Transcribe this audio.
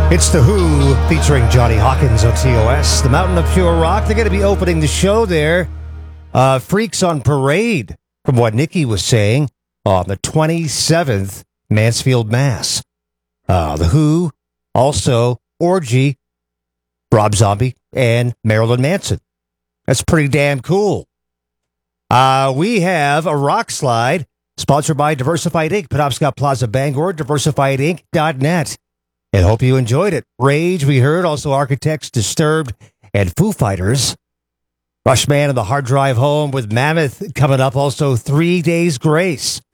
It's The Who featuring Johnny Hawkins on TOS, the Mountain of Pure Rock. They're going to be opening the show there. Freaks on Parade, from what Nikki was saying, on the 27th, Mansfield, Mass. The Who, also Orgy, Rob Zombie, and Marilyn Manson. That's pretty damn cool. We have a rock slide sponsored by Diversified Inc., Penobscot Plaza, Bangor, diversifiedinc.net. And hope you enjoyed it. Rage, we heard, also Architects, Disturbed, and Foo Fighters. Rushman and the Hard Drive Home with Mammoth coming up, also 3 Days Grace.